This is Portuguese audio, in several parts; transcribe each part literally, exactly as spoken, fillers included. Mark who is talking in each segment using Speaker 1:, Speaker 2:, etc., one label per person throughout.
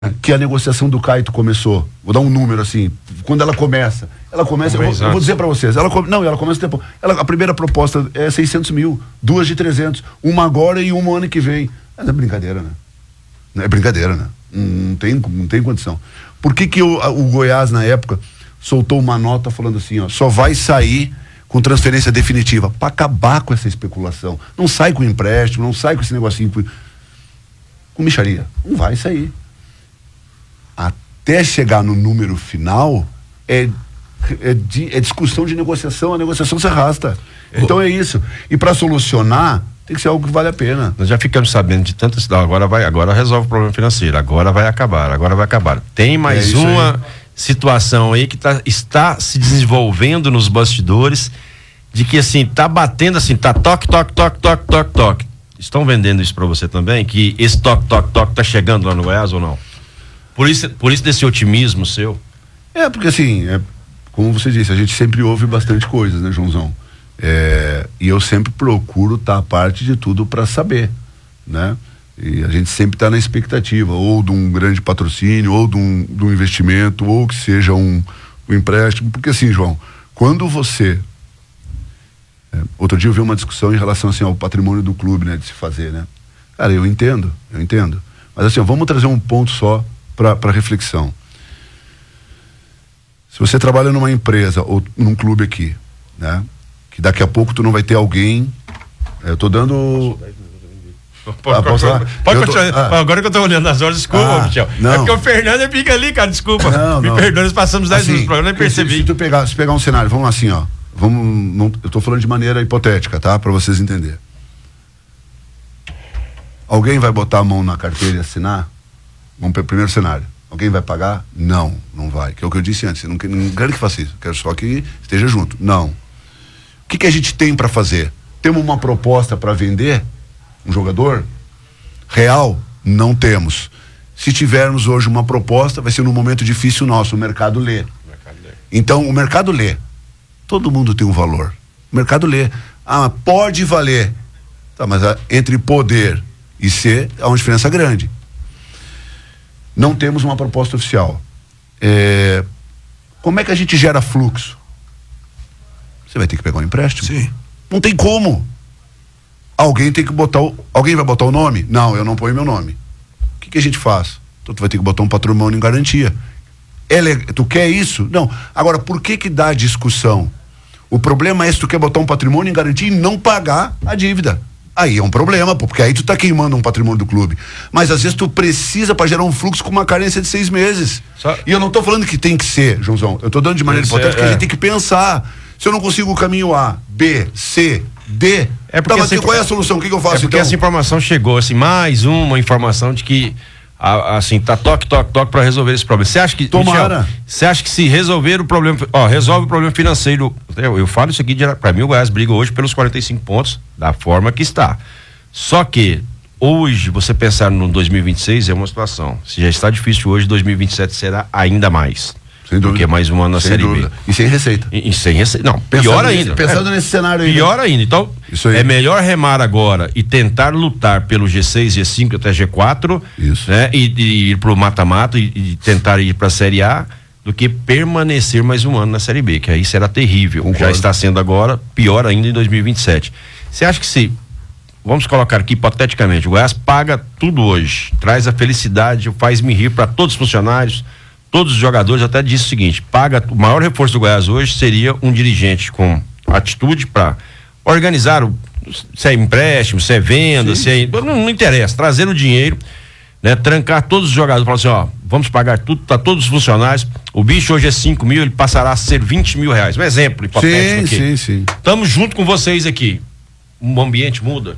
Speaker 1: que a negociação do Caito começou. Vou dar um número assim. Quando ela começa, ela começa, eu vou, eu vou dizer para vocês, ela não, ela começa tempo. Ela, a primeira proposta é seiscentos mil, duas de trezentos, uma agora e uma ano que vem. Mas é brincadeira, né? Não é brincadeira, né? Não tem, não tem condição. Por que que o, o Goiás na época soltou uma nota falando assim, ó, só vai sair com transferência definitiva, para acabar com essa especulação. Não sai com empréstimo, não sai com esse negocinho com micharia. Não vai sair. Até chegar no número final, é, é, de, é discussão de negociação, a negociação se arrasta. Então é isso. E para solucionar, tem que ser algo que vale a pena.
Speaker 2: Nós já ficamos sabendo de tantas cidades, agora vai, agora resolve o problema financeiro, agora vai acabar, agora vai acabar. Tem mais é uma aí. situação aí que tá, está se desenvolvendo nos bastidores, de que assim, tá batendo assim, tá toque, toque, toque, toque, toque, toque. Estão vendendo isso para você também? Que esse toque, toque, toque tá chegando lá no Goiás ou não? Por isso, por isso desse otimismo seu?
Speaker 1: É, porque assim, é, como você disse, a gente sempre ouve bastante coisas, né, Joãozão? É, e eu sempre procuro estar a parte de tudo para saber, né? E a gente sempre está na expectativa, ou de um grande patrocínio, ou de um, de um investimento, ou que seja um, um empréstimo, porque assim, João, quando você... É, outro dia eu vi uma discussão em relação assim, ao patrimônio do clube, né, de se fazer, né? Cara, eu entendo, eu entendo. Mas assim, ó, vamos trazer um ponto só para reflexão. Se você trabalha numa empresa ou num clube aqui, né, que daqui a pouco tu não vai ter alguém, eu tô dando...
Speaker 2: Pode, ah, posso falar? Pode eu continuar. Tô, ah. Agora que eu tô olhando as horas, desculpa, ah, Michel. É porque o Fernando fica ali, cara, desculpa. Não, Me não. perdoa, nós passamos dez
Speaker 1: assim,
Speaker 2: minutos do programa, nem percebi.
Speaker 1: Se, se tu pegar, se pegar um cenário, vamos assim, ó. Vamos, não, eu tô falando de maneira hipotética, tá? Para vocês entenderem. Alguém vai botar a mão na carteira e assinar? Vamos para o primeiro cenário. Alguém vai pagar? Não, não vai. Que é o que eu disse antes. Eu não, não quero que faça isso. Quero só que esteja junto. Não. O que que a gente tem para fazer? Temos uma proposta para vender um jogador real? Não temos. Se tivermos hoje uma proposta, vai ser num momento difícil nosso. O mercado lê. O mercado lê. Então, o mercado lê. Todo mundo tem um valor. O mercado lê. Ah, pode valer. Tá, mas a, entre poder e ser, há uma diferença grande. Não temos uma proposta oficial. É, como é que a gente gera fluxo? Você vai ter que pegar um empréstimo?
Speaker 2: Sim.
Speaker 1: Não tem como. Alguém tem que botar o, alguém vai botar o nome? Não, eu não ponho meu nome. O que que a gente faz? Então tu vai ter que botar um patrimônio em garantia. É, tu quer isso? Não. Agora, por que que dá discussão? O problema é se tu quer botar um patrimônio em garantia e não pagar a dívida. Aí é um problema, pô, porque aí tu tá queimando um patrimônio do clube. Mas às vezes tu precisa para gerar um fluxo com uma carência de seis meses. Só... E eu não tô falando que tem que ser, Joãozão. Eu tô dando de maneira hipotética é, que a gente tem que pensar. Se eu não consigo o caminho A, B, C, D,
Speaker 2: é porque
Speaker 1: tá, mas qual é a solução? O que que eu faço?
Speaker 2: É porque
Speaker 1: então?
Speaker 2: essa informação chegou, assim, mais uma informação de que A, assim, tá toque, toque, toque para resolver esse problema. Você acha que,
Speaker 1: Tomara.
Speaker 2: Você acha que se resolver o problema, ó, resolve o problema financeiro, eu, eu falo isso aqui, para mim o Goiás briga hoje pelos quarenta e cinco pontos, da forma que está. Só que, hoje, você pensar no dois mil e vinte e seis é uma situação. Se já está difícil hoje, dois mil e vinte e sete será ainda mais. Sem dúvida. Porque é mais um ano na sem Série
Speaker 1: dúvida. B. E sem receita.
Speaker 2: E, e sem receita. Não,
Speaker 1: pensando
Speaker 2: pior
Speaker 1: nesse,
Speaker 2: ainda.
Speaker 1: Pensando é, nesse cenário aí.
Speaker 2: Pior ainda. Então,
Speaker 1: isso aí.
Speaker 2: É melhor remar agora e tentar lutar pelo G seis, G cinco até G quatro,
Speaker 1: isso.
Speaker 2: Né? E, e ir pro mata-mata e, e tentar ir pra Série A, do que permanecer mais um ano na Série B, que aí será terrível. Concordo. Já está sendo agora, pior ainda em dois mil e vinte e sete. Você acha que se, vamos colocar aqui hipoteticamente, o Goiás paga tudo hoje, traz a felicidade, faz-me rir para todos os funcionários, todos os jogadores, até disse o seguinte, paga, o maior reforço do Goiás hoje seria um dirigente com atitude para organizar o, se é empréstimo, se é venda, Sim. se é, não, não interessa, trazer o dinheiro, né, trancar todos os jogadores, falar assim, ó, vamos pagar tudo, tá todos os funcionários, o bicho hoje é cinco mil, ele passará a ser vinte mil reais, um exemplo hipotético
Speaker 1: sim,
Speaker 2: aqui.
Speaker 1: Sim, sim.
Speaker 2: Estamos junto com vocês aqui, o ambiente muda?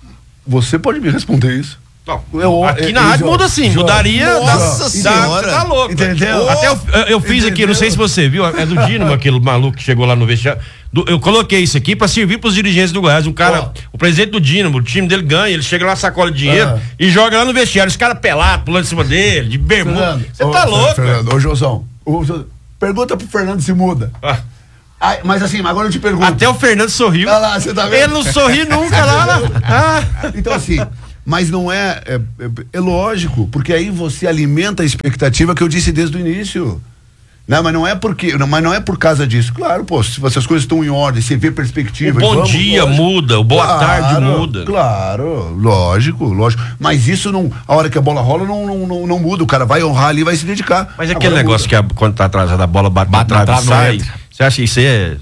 Speaker 1: Você pode me responder isso.
Speaker 2: Não, eu, aqui eu, na eu, rádio eu, muda sim, eu, mudaria.
Speaker 3: Nossa senhora,
Speaker 2: tá louco.
Speaker 1: Entendeu?
Speaker 2: Até eu, eu fiz Entendeu? aqui, não sei se você viu, é do Dínamo, aquele maluco que chegou lá no vestiário. Do, eu coloquei isso aqui pra servir pros dirigentes do Goiás. Um cara, oh. o presidente do Dínamo, o time dele ganha, ele chega lá, sacola de dinheiro ah. e joga lá no vestiário. Os caras pelados, pulando em cima dele, de bermuda. Você tá oh, louco?
Speaker 1: Fernando, ô Josão, pergunta pro Fernando se muda. Ah. Ai, mas assim, agora eu te pergunto.
Speaker 2: Até o Fernando sorriu.
Speaker 1: Olha lá, você tá vendo?
Speaker 2: Ele não sorri nunca lá. lá.
Speaker 1: Ah. Então assim, Mas não é, é, é, é lógico, porque aí você alimenta a expectativa que eu disse desde o início. Não, mas não é porque, não, mas não é por causa disso. Claro, pô, se as coisas estão em ordem, você vê perspectiva.
Speaker 2: O bom
Speaker 1: vamos,
Speaker 2: dia
Speaker 1: lógico.
Speaker 2: muda, o boa
Speaker 1: claro,
Speaker 2: tarde muda.
Speaker 1: Claro, lógico, lógico. Mas isso não, a hora que a bola rola não, não, não, não muda. O cara vai honrar ali e vai se dedicar.
Speaker 2: Mas aquele
Speaker 1: Agora
Speaker 2: negócio
Speaker 1: muda.
Speaker 2: que a, quando tá atrasada a bola bate, bate na trave e sai. Você acha que isso é.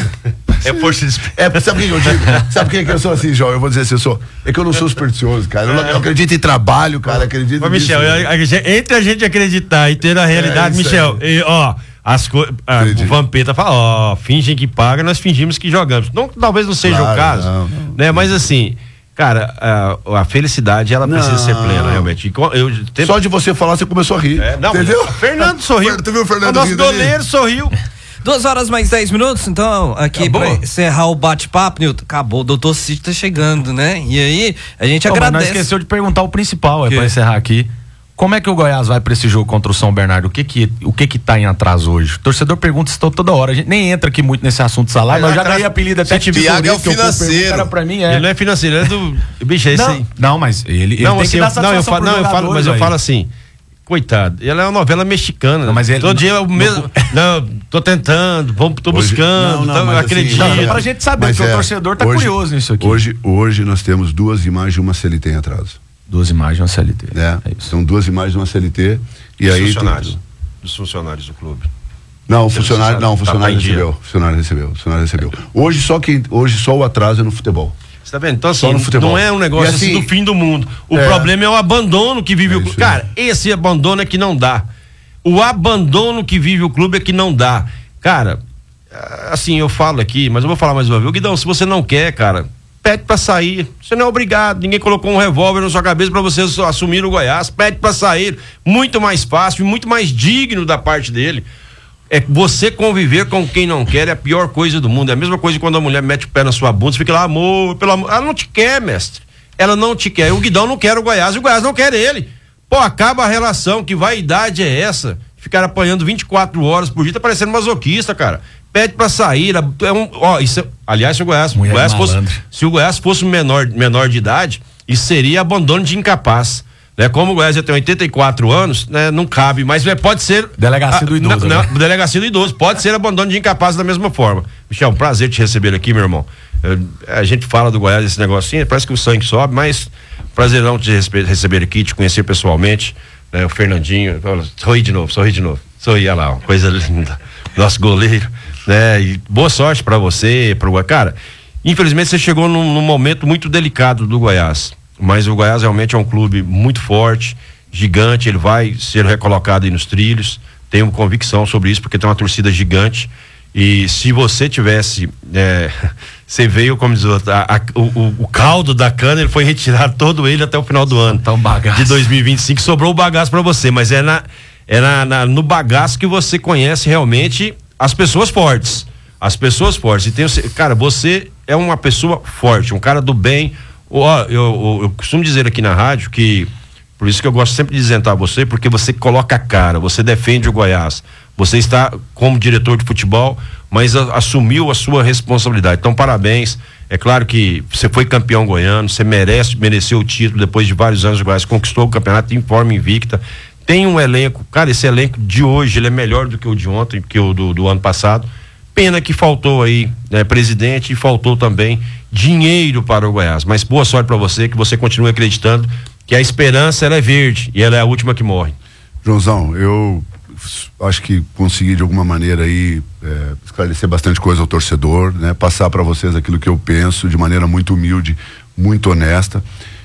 Speaker 2: É força de
Speaker 1: É, sabe o que eu digo? Sabe por que que eu sou assim, João? Eu vou dizer assim, eu sou. É que eu não sou supersticioso, cara. Eu, não, eu acredito em trabalho, cara. Acredito
Speaker 3: Ô, Michel,
Speaker 1: nisso,
Speaker 3: eu, a, entre a gente acreditar e ter a realidade,
Speaker 1: É,
Speaker 3: Michel, e, ó, as coisas. O Vampeta fala, ó, fingem que paga, nós fingimos que jogamos. Não, talvez não seja
Speaker 1: Claro,
Speaker 3: o caso,
Speaker 1: não, não.
Speaker 3: né? Mas assim, cara, a, a felicidade, ela precisa
Speaker 1: Não.
Speaker 3: ser plena, realmente. Eu, tem...
Speaker 1: Só de você falar, você começou a rir.
Speaker 3: É, não,
Speaker 1: entendeu?
Speaker 3: Fernando sorriu.
Speaker 1: Tu viu o Fernando
Speaker 3: O nosso
Speaker 1: rindo ali?
Speaker 3: goleiro sorriu.
Speaker 4: Duas horas mais dez minutos, então, aqui
Speaker 3: Acabou?
Speaker 4: pra encerrar o bate-papo, Nilton. Acabou, o doutor Cid tá chegando, né? E aí, a gente
Speaker 5: Ô, mas nós
Speaker 4: agradece.
Speaker 5: esqueceu de perguntar o principal, é
Speaker 4: Que?
Speaker 5: pra encerrar aqui. Como é que o Goiás vai pra esse jogo contra o São Bernardo? O que que, o que que tá em atraso hoje? O torcedor pergunta isso toda hora. A gente nem entra aqui muito nesse assunto salário, mas eu já ganhei apelido até de
Speaker 6: Thiago é o
Speaker 5: que povo
Speaker 6: financeiro.
Speaker 5: pergunta, era pra mim, é.
Speaker 3: Ele não é financeiro, ele é do. Bicho, é esse
Speaker 5: Não,
Speaker 3: aí.
Speaker 5: não, mas ele, ele
Speaker 3: Não,
Speaker 5: tem
Speaker 3: assim,
Speaker 5: que
Speaker 3: eu,
Speaker 5: dar
Speaker 3: não, eu
Speaker 5: satisfação
Speaker 3: falo,
Speaker 5: pro
Speaker 3: não, eu falo,
Speaker 5: jogador,
Speaker 3: mas eu
Speaker 5: velho.
Speaker 3: falo assim, coitado, ela é uma novela mexicana.
Speaker 5: Não, mas ele-
Speaker 3: todo dia é o
Speaker 5: não-
Speaker 3: mesmo. Não, tô tentando, vamos, tô
Speaker 1: Hoje-
Speaker 3: buscando,
Speaker 1: não, não,
Speaker 3: tô,
Speaker 1: mas assim,
Speaker 3: acredito.
Speaker 5: Não,
Speaker 1: é.
Speaker 5: pra gente saber,
Speaker 1: Mas
Speaker 5: porque
Speaker 1: é,
Speaker 5: o torcedor tá
Speaker 1: hoje-
Speaker 5: curioso nisso aqui.
Speaker 1: Hoje, hoje nós temos duas imagens e uma C L T em atraso.
Speaker 5: Duas imagens e uma C L T.
Speaker 1: Né?
Speaker 5: É isso.
Speaker 1: São duas imagens e uma C L T. E
Speaker 2: Dos
Speaker 1: aí.
Speaker 2: funcionários.
Speaker 1: tem-
Speaker 2: Dos funcionários do clube.
Speaker 1: Não, o
Speaker 2: Você
Speaker 1: funcionário,
Speaker 2: sabe,
Speaker 1: não, o
Speaker 2: tá-
Speaker 1: funcionário
Speaker 2: tá em dia.
Speaker 1: recebeu. O funcionário recebeu. O funcionário recebeu. Hoje só, quem, hoje só o atraso é no futebol.
Speaker 3: Você tá vendo? Então,
Speaker 1: Só
Speaker 3: assim,
Speaker 1: no futebol.
Speaker 3: não é um negócio
Speaker 1: E assim,
Speaker 3: assim do fim do mundo. O
Speaker 1: é.
Speaker 3: problema é o abandono que vive
Speaker 1: É
Speaker 3: o clube.
Speaker 1: isso aí.
Speaker 3: Cara, esse abandono é que não dá. O abandono que vive o clube é que não dá. Cara, assim, eu falo aqui, mas eu vou falar mais uma vez. Guidão, se você não quer, cara, pede pra sair. Você não é obrigado. Ninguém colocou um revólver na sua cabeça pra você assumir o Goiás. Pede pra sair. Muito mais fácil e muito mais digno da parte dele. É você conviver com quem não quer é a pior coisa do mundo. É a mesma coisa quando a mulher mete o pé na sua bunda, você fica lá, amor, pelo amor. Ela não te quer, mestre. Ela não te quer. O Guidão não quer o Goiás, e o Goiás não quer ele. Pô, acaba a relação. Que vaidade é essa? Ficar apanhando vinte e quatro horas por dia, tá parecendo masoquista, cara. Pede pra sair. É um, ó, isso é, aliás, se o Goiás,
Speaker 5: Mulher
Speaker 3: o Goiás fosse,
Speaker 5: malandra.
Speaker 3: se o Goiás fosse menor, menor de idade, isso seria abandono de incapaz. Né? Como o Goiás já tem oitenta e quatro anos, né? Não cabe, mas é, pode ser.
Speaker 5: Delegacia do idoso,
Speaker 3: Não,
Speaker 5: né?
Speaker 3: não, delegacia do idoso. Pode ser abandono de incapaz da mesma forma. Michel, um prazer te receber aqui, meu irmão. Eh, a gente fala do Goiás, esse negocinho, parece que o sangue sobe, mas prazerão te respe- receber aqui, te conhecer pessoalmente. Né? O Fernandinho, olha, sorri de novo, sorri de novo. Sorri, olha lá, uma coisa linda. Nosso goleiro, né? E boa sorte pra você, pro Goiás. Cara, infelizmente você chegou num, num momento muito delicado do Goiás. Mas o Goiás realmente é um clube muito forte, gigante, ele vai ser recolocado aí nos trilhos, tenho convicção sobre isso, porque tem uma torcida gigante, e se você tivesse, é, você veio, como diz o outro, a, a, o, o caldo da cana, ele foi retirado todo ele até o final do ano,
Speaker 5: Então, bagaço.
Speaker 3: de dois mil e vinte e cinco, sobrou o bagaço pra você, mas é, na, é na, na, no bagaço que você conhece realmente as pessoas fortes, as pessoas fortes, e tem, cara, você é uma pessoa forte, um cara do bem. Ó, eu, eu, eu costumo dizer aqui na rádio que, por isso que eu gosto sempre de isentar você, porque você coloca a cara, você defende o Goiás, você está como diretor de futebol, mas a, assumiu a sua responsabilidade. Então, parabéns. É claro que você foi campeão goiano, você merece, mereceu o título depois de vários anos de Goiás, conquistou o campeonato em forma invicta. Tem um elenco, cara, esse elenco de hoje ele é melhor do que o de ontem, que o do, do ano passado. Pena que faltou aí, né, presidente, e faltou também dinheiro para o Goiás, mas boa sorte para você, que você continue acreditando que a esperança ela é verde e ela é a última que morre.
Speaker 1: Joãozão, eu acho que consegui de alguma maneira aí é, esclarecer bastante coisa ao torcedor, né? Passar para vocês aquilo que eu penso de maneira muito humilde, muito honesta.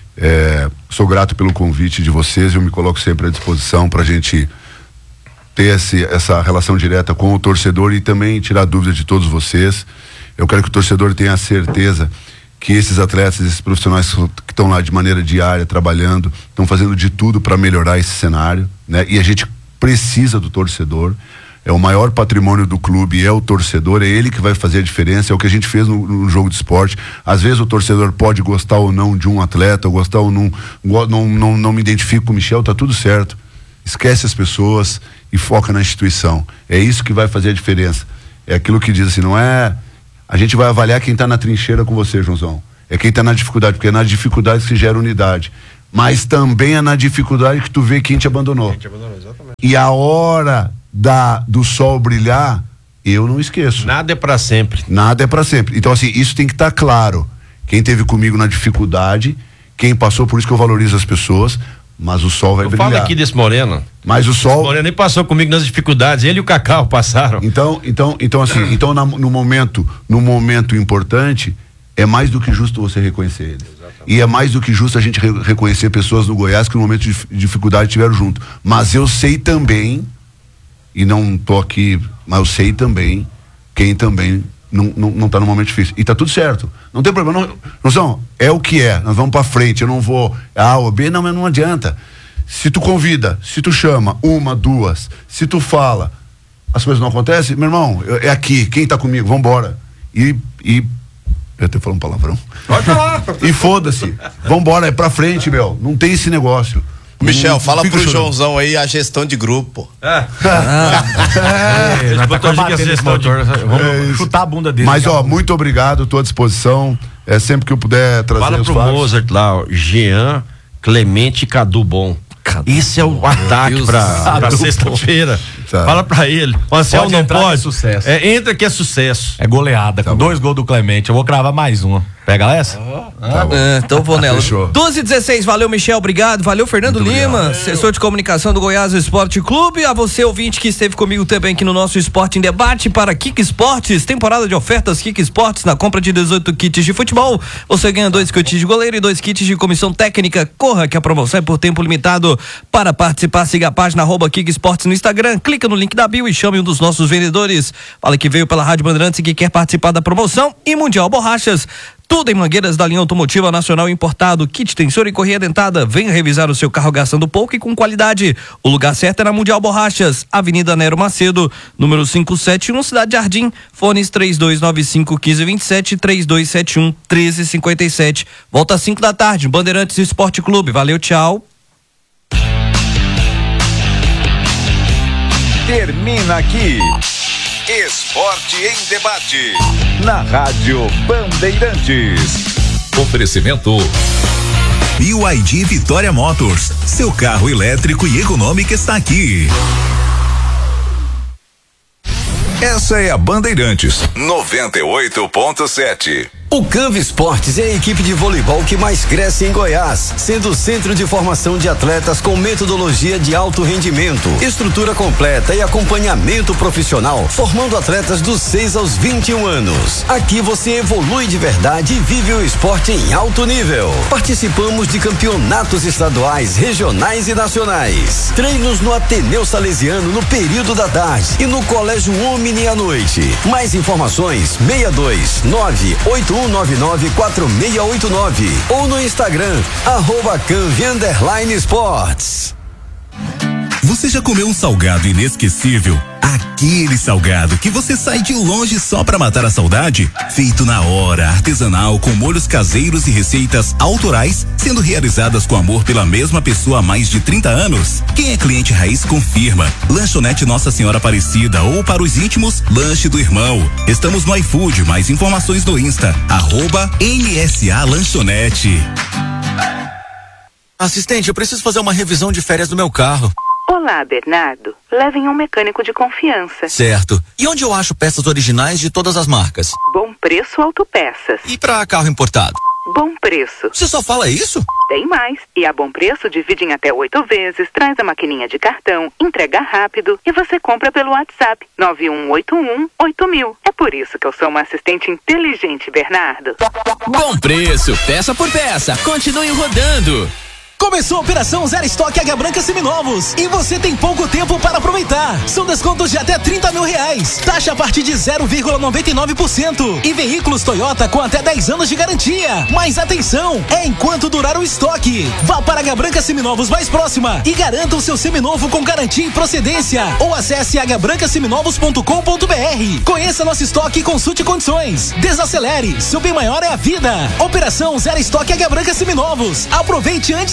Speaker 1: É, sou grato pelo convite de vocês, eu me coloco sempre à disposição para a gente ter esse, essa relação direta com o torcedor e também tirar dúvidas de todos vocês. Eu quero que o torcedor tenha a certeza que esses atletas, esses profissionais que estão lá de maneira diária, trabalhando, estão fazendo de tudo para melhorar esse cenário, né? E a gente precisa do torcedor. É o maior patrimônio do clube, é o torcedor, é ele que vai fazer a diferença, é o que a gente fez no, no jogo de esporte. Às vezes o torcedor pode gostar ou não de um atleta, ou gostar ou não, não, não, não me identifico com o Michel, tá tudo certo. Esquece as pessoas e foca na instituição. É isso que vai fazer a diferença. É aquilo que diz assim, não é... A gente vai avaliar quem está na trincheira com você, Joãozão. é quem tá na dificuldade, porque é na dificuldade que se gera unidade. Mas também é na dificuldade que tu vê quem te abandonou. Quem te abandonou, exatamente. E a hora da, do sol brilhar, eu não esqueço.
Speaker 2: Nada é pra sempre.
Speaker 1: Nada é pra sempre. Então, assim, isso tem que estar tá claro. Quem teve comigo na dificuldade, quem passou, por isso que eu valorizo as pessoas, mas o sol vai
Speaker 2: eu
Speaker 1: brilhar.
Speaker 2: Fala aqui desse Moreno.
Speaker 1: Mas o sol...
Speaker 2: Esse Moreno nem passou comigo nas dificuldades, ele e o Cacau passaram.
Speaker 1: Então, então, então assim, então na, no momento, no momento importante, é mais do que justo você reconhecer eles. Exatamente. E é mais do que justo a gente re- reconhecer pessoas no Goiás que no momento de dificuldade estiveram junto. Mas eu sei também, e não tô aqui, mas eu sei também quem também não, não, não tá no momento difícil. E tá tudo certo. Não tem problema. Não, não são, é o que é. Nós vamos pra frente. Eu não vou A ou B, não, mas não adianta. Se tu convida, se tu chama, uma, duas, se tu fala, as coisas não acontecem, meu irmão, é aqui, quem tá comigo, vambora. E, e eu até falando um palavrão.
Speaker 2: Pode falar.
Speaker 1: E foda-se. Vambora, é pra frente, meu. Não tem esse negócio.
Speaker 6: Michel,
Speaker 1: não,
Speaker 6: fala
Speaker 1: não
Speaker 6: pro
Speaker 1: chorando.
Speaker 6: Joãozão aí a gestão de grupo.
Speaker 2: É.
Speaker 5: Ah, é, nós tá
Speaker 2: botou
Speaker 5: combatendo esse motor, vamos
Speaker 1: É
Speaker 5: chutar a bunda dele.
Speaker 1: Mas, ó, muito obrigado, tô à disposição. É sempre que eu puder trazer
Speaker 2: Fala
Speaker 1: os
Speaker 2: pro
Speaker 1: fatos.
Speaker 2: Mozart lá, ó, Jean, Clemente e Cadu Bom. Esse é o ataque
Speaker 4: Deus
Speaker 2: pra, pra sexta-feira.
Speaker 1: Tá.
Speaker 2: Fala pra ele. O Anselmo
Speaker 5: Pode
Speaker 2: não
Speaker 5: entrar que é
Speaker 2: pode.
Speaker 5: sucesso.
Speaker 2: É, entra que é sucesso.
Speaker 5: É goleada,
Speaker 1: Tá
Speaker 5: com
Speaker 1: bom.
Speaker 5: dois gols do Clemente. Eu vou cravar mais uma. Pega essa?
Speaker 1: Tá bom.
Speaker 4: É, então vou nela.
Speaker 1: Fechou.
Speaker 4: doze e dezesseis, valeu Michel, obrigado. Valeu Fernando
Speaker 1: Muito
Speaker 4: Lima,
Speaker 1: obrigado.
Speaker 4: assessor de comunicação do Goiás Esporte Clube. A você, ouvinte, que esteve comigo também aqui no nosso Esporte em Debate para Kik Esportes. Temporada de ofertas Kik Esportes. Na compra de dezoito kits de futebol, você ganha dois kits de goleiro e dois kits de comissão técnica. Corra que a promoção é por tempo limitado. Para participar, siga a página arroba Kik Esportes no Instagram. Clica no link da bio e chame um dos nossos vendedores. Fala que veio pela Rádio Bandeirantes e que quer participar da promoção. E Mundial Borrachas. Tudo em mangueiras da linha automotiva nacional importado, kit tensor e correia dentada. Venha revisar o seu carro gastando pouco e com qualidade. O lugar certo é na Mundial Borrachas, Avenida Nero Macedo, número quinhentos e setenta e um, Cidade Jardim. Fones três dois nove cinco, um cinco dois sete, três dois sete um, um três cinco sete. Volta às cinco da tarde, Bandeirantes Esporte Clube. Valeu, tchau.
Speaker 7: Termina aqui Esporte em Debate na Rádio Bandeirantes.
Speaker 8: Oferecimento B Y D Vitória Motors. Seu carro elétrico e econômico está aqui.
Speaker 7: Essa é a Bandeirantes noventa e oito ponto sete.
Speaker 9: O Canva Esportes é a equipe de voleibol que mais cresce em Goiás, sendo o centro de formação de atletas com metodologia de alto rendimento, estrutura completa e acompanhamento profissional, formando atletas dos seis aos vinte e um anos. Aqui você evolui de verdade e vive o esporte em alto nível. Participamos de campeonatos estaduais, regionais e nacionais. Treinos no Ateneu Salesiano no período da tarde e no Colégio Omni à noite. Mais informações seis dois nove oito um nove nove quatro seis oito nove ou no Instagram arroba Canvi underline Esportes.
Speaker 8: Você já comeu um salgado inesquecível? Aquele salgado que você sai de longe só pra matar a saudade? Feito na hora, artesanal, com molhos caseiros e receitas autorais, sendo realizadas com amor pela mesma pessoa há mais de trinta anos? Quem é cliente raiz confirma. Lanchonete Nossa Senhora Aparecida ou para os íntimos, Lanche do Irmão. Estamos no iFood, mais informações no Insta, arroba N S A Lanchonete.
Speaker 10: Assistente, eu preciso fazer uma revisão de férias do meu carro.
Speaker 11: Olá, Bernardo. Levem um mecânico de confiança.
Speaker 10: Certo. E onde eu acho peças originais de todas as marcas?
Speaker 11: Bom Preço Autopeças.
Speaker 10: E pra carro importado?
Speaker 11: Bom Preço.
Speaker 10: Você só fala isso?
Speaker 11: Tem mais. E a Bom Preço divide em até oito vezes, traz a maquininha de cartão, entrega rápido e você compra pelo WhatsApp nove um oito um oito mil. É por isso que eu sou uma assistente inteligente, Bernardo.
Speaker 12: Bom Preço, peça por peça. Continue rodando.
Speaker 13: Começou a operação Zero Estoque Águia Branca Seminovos e você tem pouco tempo para aproveitar. São descontos de até trinta mil reais. Taxa a partir de zero vírgula noventa e nove por cento. E veículos Toyota com até dez anos de garantia. Mas atenção, é enquanto durar o estoque. Vá para a Águia Branca Seminovos mais próxima e garanta o seu seminovo com garantia e procedência. Ou acesse águia branca seminovos ponto com ponto br. Conheça nosso estoque e consulte condições. Desacelere, seu bem maior é a vida. Operação Zero Estoque Águia Branca Seminovos. Aproveite antes